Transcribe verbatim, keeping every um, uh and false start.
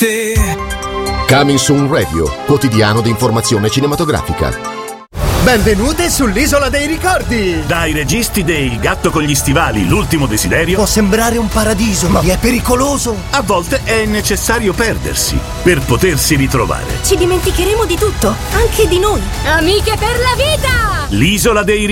te. Coming Soon Radio, quotidiano di informazione cinematografica. Benvenute sull'Isola dei Ricordi! Dai registi de Il gatto con gli stivali, l'ultimo desiderio. Può sembrare un paradiso, ma è pericoloso. A volte è necessario perdersi per potersi ritrovare. Ci dimenticheremo di tutto, anche di noi. Amiche per la vita! L'Isola dei Ricordi.